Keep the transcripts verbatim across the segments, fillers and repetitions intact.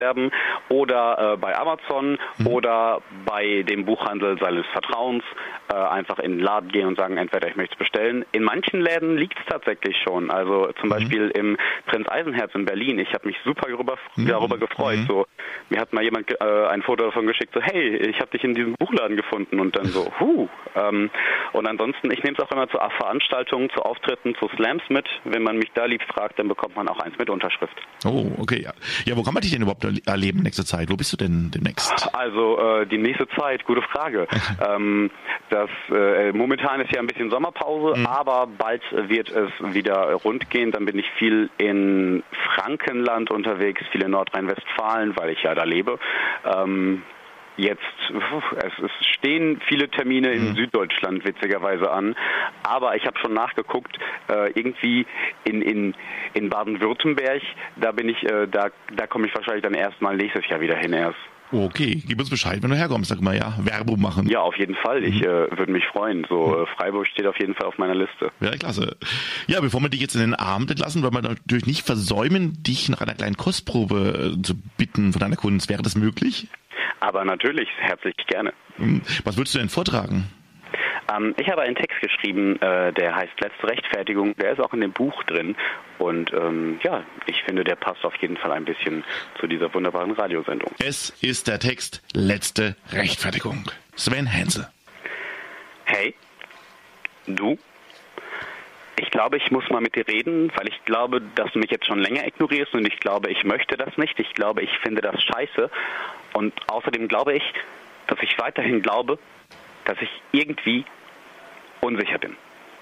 erwerben oder äh, bei Amazon mhm. oder bei dem Buchhandel seines Vertrauens äh, einfach in den Laden gehen und sagen, entweder ich möchte es bestellen. In manchen Läden liegt es tatsächlich schon. Also zum mhm. Beispiel im Prinz Eisenherz in Berlin. Ich habe mich super darüber, mhm. darüber gefreut. Mhm. So, mir hat mal jemand äh, ein Foto davon geschickt, so hey, ich habe dich in diesem Buchladen gefunden und dann so, huh. Ähm, und ansonsten, ich nehme es auch immer zu Veranstaltungen, zu Auftritten, zu Slams mit. Wenn man mich da lieb fragt, dann bekommt man auch eins mit Unterschrift. Oh, okay. Ja, ja, wo kann man dich denn überhaupt erleben nächste Zeit? Wo bist du denn demnächst? Also äh, die nächste Zeit, gute Frage. ähm, das äh, momentan ist ja ein bisschen Sommerpause, mhm. aber bald wird es wieder rund gehen. Dann bin ich viel in Frankenland unterwegs, viel in Nordrhein-Westfalen, weil ich ja da lebe. Ähm, Jetzt, es, es stehen viele Termine in mhm. Süddeutschland witzigerweise an, aber ich habe schon nachgeguckt, äh, irgendwie in, in, in Baden-Württemberg, da bin ich, äh, da, da komme ich wahrscheinlich dann erstmal nächstes Jahr wieder hin erst. Okay, gib uns Bescheid, wenn du herkommst, sag mal, ja, Werbung machen. Ja, auf jeden Fall, ich mhm. äh, würde mich freuen. So, äh, Freiburg steht auf jeden Fall auf meiner Liste. Ja, klasse. Ja, bevor wir dich jetzt in den Abend entlassen, wollen wir natürlich nicht versäumen, dich nach einer kleinen Kostprobe äh, zu bitten von deiner Kunst. Wäre das möglich? Aber natürlich, herzlich gerne. Was würdest du denn vortragen? Ähm, ich habe einen Text geschrieben, äh, der heißt Letzte Rechtfertigung. Der ist auch in dem Buch drin. Und ähm, ja, ich finde, der passt auf jeden Fall ein bisschen zu dieser wunderbaren Radiosendung. Es ist der Text Letzte Rechtfertigung. Sven Hänse. Hey, du? Ich glaube, ich muss mal mit dir reden, weil ich glaube, dass du mich jetzt schon länger ignorierst und ich glaube, ich möchte das nicht. Ich glaube, ich finde das scheiße. Und außerdem glaube ich, dass ich weiterhin glaube, dass ich irgendwie unsicher bin.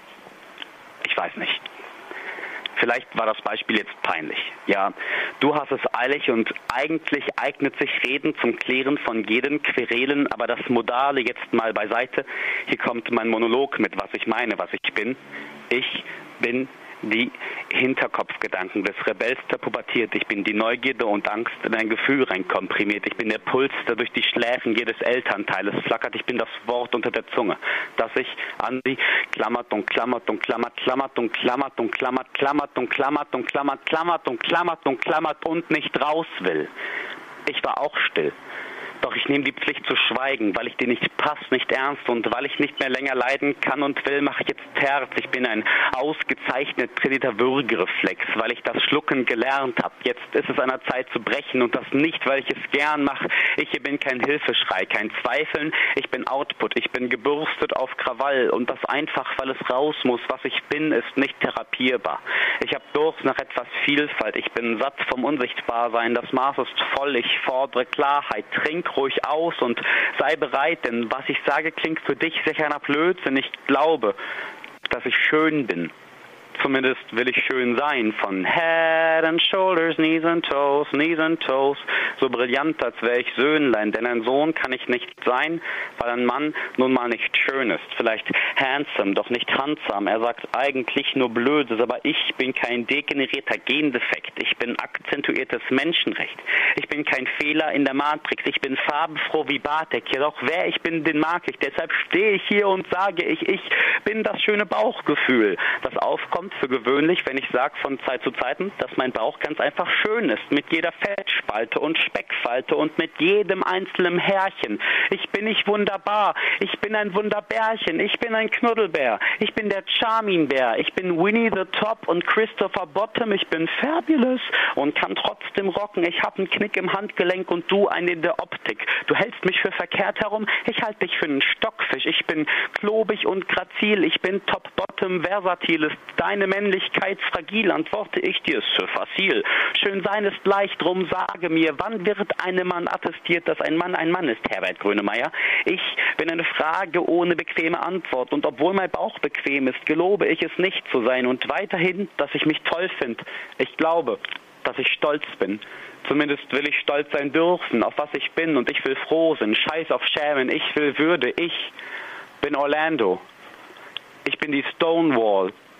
Ich weiß nicht. Vielleicht war das Beispiel jetzt peinlich. Ja, du hast es eilig und eigentlich eignet sich Reden zum Klären von jeden Querelen, aber das Modale jetzt mal beiseite. Hier kommt mein Monolog mit, was ich meine, was ich bin. Ich bin die Hinterkopfgedanken des Rebells, der pubertiert. Ich bin die Neugierde und Angst in ein Gefühl reinkomprimiert. Ich bin der Puls, der durch die Schläfen jedes Elternteiles flackert. Ich bin das Wort unter der Zunge, das sich an sie klammert und klammert und klammert, klammert und klammert und klammert, klammert und klammert und klammert, klammert und klammert und klammert und nicht raus will. Ich war auch still. Doch ich nehme die Pflicht zu schweigen, weil ich dir nicht pass, nicht ernst und weil ich nicht mehr länger leiden kann und will, mache ich jetzt Terz. Ich bin ein ausgezeichnet trainierter Würgereflex, weil ich das Schlucken gelernt habe. Jetzt ist es an der Zeit zu brechen und das nicht, weil ich es gern mache. Ich bin kein Hilfeschrei, kein Zweifeln. Ich bin Output, ich bin gebürstet auf Krawall und das einfach, weil es raus muss. Was ich bin, ist nicht therapierbar. Ich habe Durst nach etwas Vielfalt. Ich bin satt vom Unsichtbarsein. Das Maß ist voll. Ich fordere Klarheit. Trink ruhig aus und sei bereit, denn was ich sage, klingt für dich sicher nach Blödsinn. Ich glaube, dass ich schön bin. Zumindest will ich schön sein, von Head and Shoulders, Knees and Toes, Knees and Toes, so brillant, als wäre ich Söhnlein, denn ein Sohn kann ich nicht sein, weil ein Mann nun mal nicht schön ist, vielleicht handsome, doch nicht handsam, er sagt eigentlich nur Blödes, aber ich bin kein degenerierter Gendefekt, ich bin akzentuiertes Menschenrecht, ich bin kein Fehler in der Matrix, ich bin farbenfroh wie Bartek, jedoch wer ich bin, den mag ich, deshalb stehe ich hier und sage ich, ich bin das schöne Bauchgefühl, das aufkommt für gewöhnlich, wenn ich sage von Zeit zu Zeiten, dass mein Bauch ganz einfach schön ist, mit jeder Fettspalte und Speckfalte und mit jedem einzelnen Härchen. Ich bin nicht wunderbar, ich bin ein Wunderbärchen, ich bin ein Knuddelbär, ich bin der Charmin-Bär, ich bin Winnie the Top und Christopher Bottom, ich bin fabulous und kann trotzdem rocken, ich habe einen Knick im Handgelenk und du einen in der Optik. Du hältst mich für verkehrt herum, ich halte dich für einen Stockfisch, ich bin klobig und grazil, ich bin Top-Bottom, versatil ist deine Männlichkeit fragil, antworte ich dir, ist facil. Schön sein ist leicht, drum sage mir, wann wird einem Mann attestiert, dass ein Mann ein Mann ist, Herbert Grönemeyer? Ich bin eine Frage ohne bequeme Antwort und obwohl mein Bauch bequem ist, gelobe ich es nicht zu sein und weiterhin, dass ich mich toll finde. Ich glaube, dass ich stolz bin. Zumindest will ich stolz sein dürfen, auf was ich bin und ich will froh sein, scheiß auf Schämen, ich will Würde, ich bin Orlando. Ich bin die Stonewall.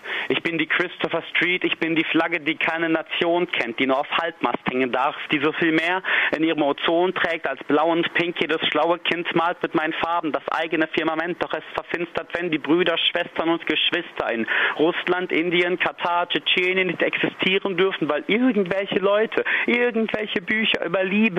Ich bin die Christopher Street, ich bin die Flagge, die keine Nation kennt, die nur auf Halbmast hängen darf, die so viel mehr in ihrem Ozon trägt als blau und pink. Jedes schlaue Kind malt mit meinen Farben das eigene Firmament, doch es verfinstert, wenn die Brüder, Schwestern und Geschwister in Russland, Indien, Katar, Tschetschenien nicht existieren dürfen, weil irgendwelche Leute, irgendwelche Bücher über Liebe,